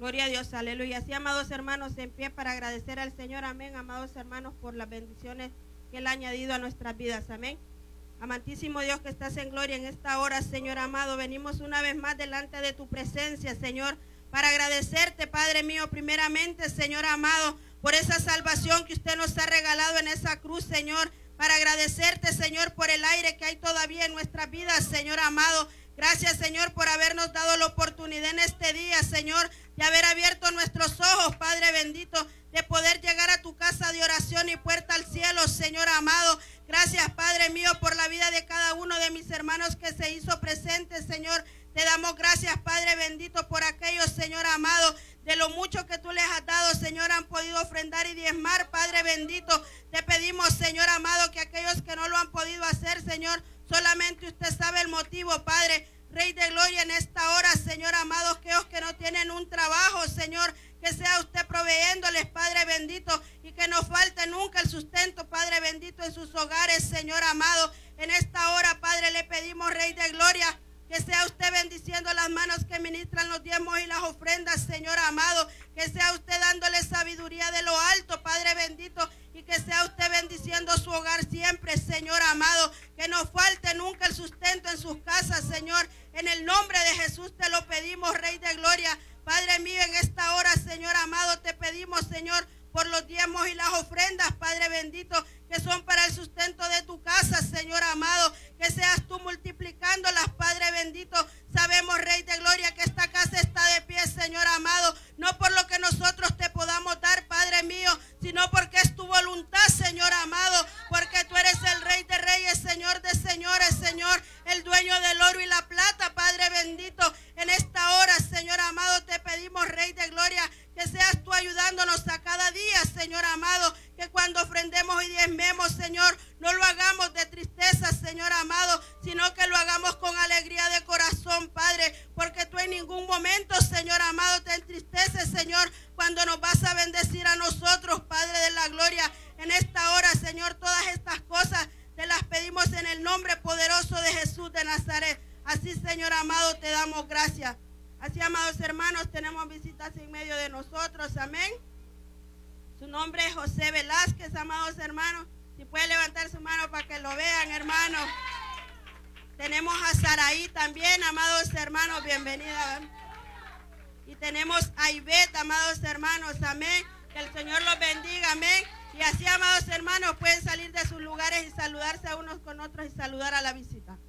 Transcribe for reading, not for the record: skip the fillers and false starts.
Gloria a Dios, aleluya. Así, amados hermanos, en pie para agradecer al Señor, amén, amados hermanos, por las bendiciones que Él ha añadido a nuestras vidas, amén. Amantísimo Dios que estás en gloria en esta hora, Señor amado, venimos una vez más delante de tu presencia, Señor, para agradecerte, Padre mío, primeramente, Señor amado, por esa salvación que usted nos ha regalado en esa cruz, Señor, para agradecerte, Señor, por el aire que hay todavía en nuestras vidas, Señor amado. Gracias, Señor, por habernos dado la oportunidad en este día, Señor, de haber abierto nuestros ojos, Padre bendito, de poder llegar a tu casa de oración y puerta al cielo, Señor amado. Gracias, Padre mío, por la vida de cada uno de mis hermanos que se hizo presente, Señor. Te damos gracias, Padre bendito, por aquellos, Señor amado, de lo mucho que tú les has dado, Señor, han podido ofrendar y diezmar, Padre bendito. Te pedimos, Señor amado, que aquellos que no lo han podido hacer, Señor, solamente usted sabe el motivo, Padre. Rey de gloria, en esta hora, Señor amado, aquellos que no tienen un trabajo, Señor, que sea usted proveyéndoles, Padre bendito, y que no falte nunca el sustento, Padre bendito, en sus hogares, Señor amado. En esta hora, Padre, le pedimos, Rey de gloria, que sea usted bendiciendo las manos que ministran los diezmos y las ofrendas, Señor amado. Que sea usted dándole sabiduría de lo alto, Padre bendito. Y que sea usted bendiciendo su hogar siempre, Señor amado. Que no falte nunca el sustento en sus casas, Señor. En el nombre de Jesús te lo pedimos, Rey de gloria. Padre mío, en esta hora, Señor amado, te pedimos, Señor, por los diezmos y las ofrendas, Padre bendito, que son para el sustento de tu casa, Señor amado. Que seas tú multiplicándolas, Padre bendito. Sabemos, Rey de gloria, que esta casa está de pie, Señor amado, no por lo que nosotros te podamos dar, Padre mío, sino porque es tu voluntad, Señor amado, porque tú eres el Rey de reyes, Señor de señores, Señor, el dueño del oro y la plata, Padre bendito. En esta hora, Señor amado, te pedimos, Rey de gloria, que seas tú ayudándonos a cada día, Señor amado, que cuando ofrendemos y diezmemos, Señor, no lo hagamos de tristeza, Señor amado, sino que lo hagamos con alegría de corazón, Padre, porque tú en ningún momento, Señor amado, te entristeces, Señor, cuando nos vas a bendecir a nosotros, Padre de la gloria. En esta hora, Señor, todas estas cosas te las pedimos en el nombre poderoso de Jesús de Nazaret. Así, Señor amado, te damos gracias. Así, amados hermanos, tenemos visitas en medio de nosotros, amén. Su nombre es José Velázquez, amados hermanos. Si puede levantar su mano para que lo vean, hermanos. Tenemos a Saraí también, amados hermanos, bienvenida. Y tenemos a Ivette, amados hermanos, amén. Que el Señor los bendiga, amén. Y así, amados hermanos, pueden salir de sus lugares y saludarse a unos con otros y saludar a la visita.